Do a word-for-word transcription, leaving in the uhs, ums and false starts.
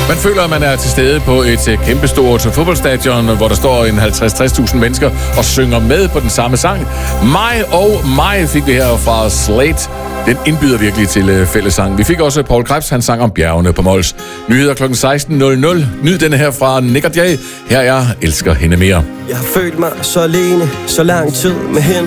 Man føler, at man er til stede på et kæmpestort fodboldstadion, hvor der står en halvtreds til tres tusind mennesker og synger med på den samme sang. Mig og mig fik vi her fra Slate. Den indbyder virkelig til fællessang. Vi fik også Paul Krebs, han sang om bjergene på Mols. Nyheder klokken seksten nul nul. Nyd denne her fra Nick og Jay. Her er Elsker hende mere. Jeg har følt mig så alene, så lang tid med hende.